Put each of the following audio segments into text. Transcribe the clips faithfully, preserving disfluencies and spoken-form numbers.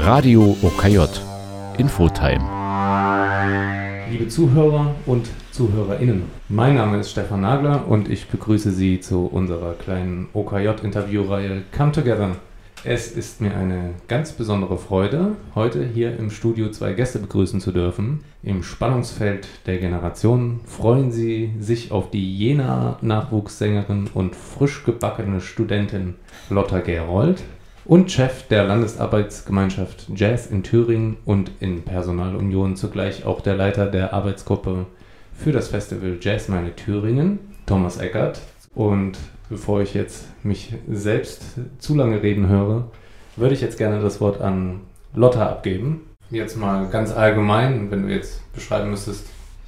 Radio O K J Infotime. Liebe Zuhörer und ZuhörerInnen, mein Name ist Stefan Nagler und ich begrüße Sie zu unserer kleinen O K J-Interviewreihe Come Together. Es ist mir eine ganz besondere Freude, heute hier im Studio zwei Gäste begrüßen zu dürfen. Im Spannungsfeld der Generationen freuen Sie sich auf die Jena-Nachwuchssängerin und frisch gebackene Studentin Lotta Gerold und Chef der Landesarbeitsgemeinschaft Jazz in Thüringen und in Personalunion zugleich auch der Leiter der Arbeitsgruppe für das Festival Jazzmeile Thüringen, Thomas Eckert. Und bevor ich jetzt mich selbst zu lange reden höre, würde ich jetzt gerne das Wort an Lotta abgeben. Jetzt mal ganz allgemein, wenn du jetzt beschreiben müsstest,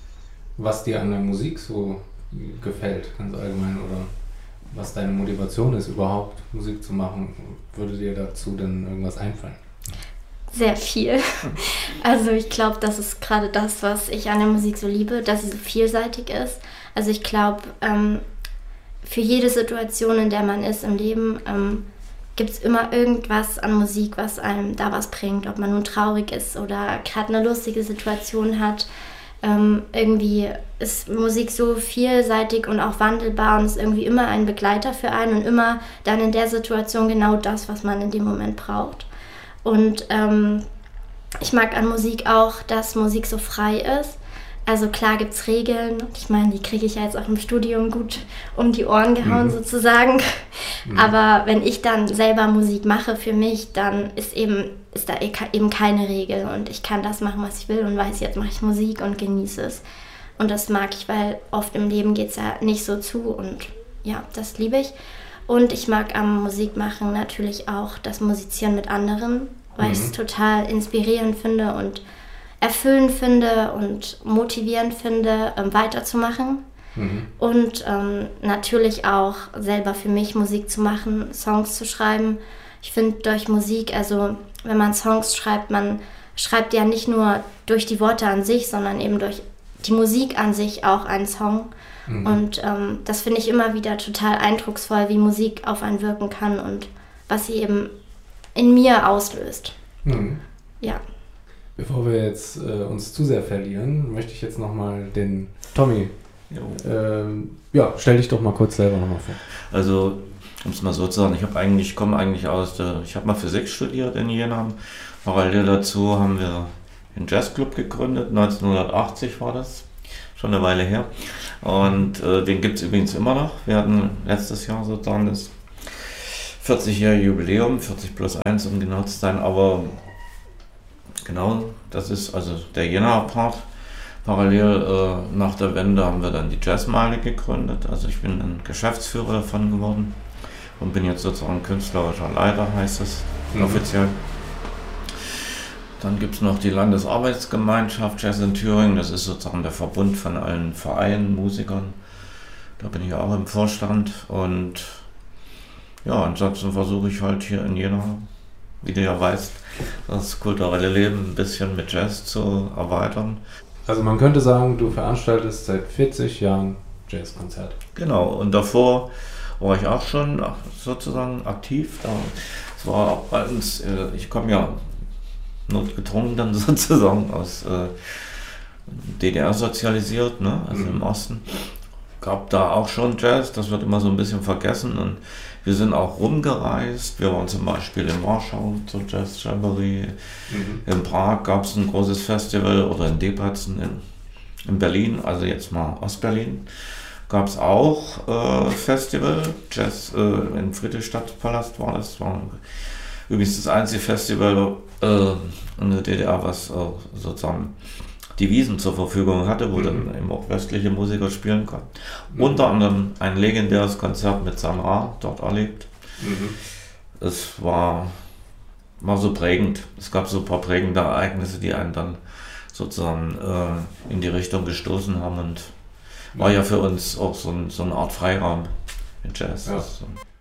was dir an der Musik so gefällt, ganz allgemein, oder was deine Motivation ist, überhaupt Musik zu machen, würde dir dazu denn irgendwas einfallen? Sehr viel. Also ich glaube, das ist gerade das, was ich an der Musik so liebe, dass sie so vielseitig ist. Also ich glaube, ähm, für jede Situation, in der man ist im Leben, ähm, gibt es immer irgendwas an Musik, was einem da was bringt. Ob man nun traurig ist oder gerade eine lustige Situation hat. Ähm, irgendwie ist Musik so vielseitig und auch wandelbar und ist irgendwie immer ein Begleiter für einen und immer dann in der Situation genau das, was man in dem Moment braucht. Und ähm, ich mag an Musik auch, dass Musik so frei ist. Also klar gibt es Regeln, ich meine, die kriege ich ja jetzt auch im Studium gut um die Ohren gehauen, mhm. sozusagen. Mhm. Aber wenn ich dann selber Musik mache für mich, dann ist eben ist da eben keine Regel und ich kann das machen, was ich will und weiß, jetzt mache ich Musik und genieße es. Und das mag ich, weil oft im Leben geht es ja nicht so zu und ja, das liebe ich. Und ich mag am Musikmachen natürlich auch das Musizieren mit anderen, weil mhm. ich es total inspirierend finde und erfüllend finde und motivierend finde, ähm, weiterzumachen. Mhm. Und ähm, natürlich auch selber für mich Musik zu machen, Songs zu schreiben. Ich finde durch Musik, also wenn man Songs schreibt, man schreibt ja nicht nur durch die Worte an sich, sondern eben durch die Musik an sich auch einen Song. Mhm. Und ähm, das finde ich immer wieder total eindrucksvoll, wie Musik auf einen wirken kann und was sie eben in mir auslöst. Mhm. Ja. Bevor wir jetzt äh, uns zu sehr verlieren, möchte ich jetzt nochmal den Tommy, ähm, ja, stell dich doch mal kurz selber nochmal vor. Also, um es mal so zu sagen, ich habe eigentlich, ich komme eigentlich aus der, ich habe mal Physik studiert in Jena. Parallel dazu haben wir einen Jazzclub gegründet, neunzehnhundertachtzig war das, schon eine Weile her. Und äh, den gibt es übrigens immer noch. Wir hatten letztes Jahr sozusagen das vierzigjährige Jubiläum, vierzig plus eins um genau zu sein, aber genau, das ist also der Jena-Part. Parallel äh, nach der Wende haben wir dann die Jazzmeile gegründet. Also ich bin dann Geschäftsführer davon geworden und bin jetzt sozusagen künstlerischer Leiter, heißt es mhm. offiziell. Dann gibt es noch die Landesarbeitsgemeinschaft Jazz in Thüringen. Das ist sozusagen der Verbund von allen Vereinen, Musikern. Da bin ich auch im Vorstand. Und ja, ansonsten versuche ich halt hier in Jena, wie du ja weißt, das kulturelle Leben ein bisschen mit Jazz zu erweitern. Also man könnte sagen, du veranstaltest seit vierzig Jahren Jazzkonzerte. Genau, und davor war ich auch schon sozusagen aktiv. Es war auch bei uns, ich komme ja notgedrungen dann sozusagen aus äh, D D R sozialisiert, ne? Also mhm. im Osten. Gab da auch schon Jazz, das wird immer so ein bisschen vergessen und wir sind auch rumgereist. Wir waren zum Beispiel in Warschau zur Jazz Jamboree. Mhm. In Prag gab es ein großes Festival oder in Debrecen in, in Berlin, also jetzt mal Ostberlin, gab es auch äh, Festival. Jazz äh, im Friedrichstadtpalast war das. War übrigens das einzige Festival äh, in der D D R, was äh, sozusagen die Wiesen zur Verfügung hatte, wo mhm. dann eben auch westliche Musiker spielen konnten. Mhm. Unter anderem ein legendäres Konzert mit Sun Ra dort erlebt. Mhm. Es war, war so prägend. Es gab so ein paar prägende Ereignisse, die einen dann sozusagen äh, in die Richtung gestoßen haben und war ja für uns auch so, ein, so eine Art Freiraum mit Jazz. Ja. So.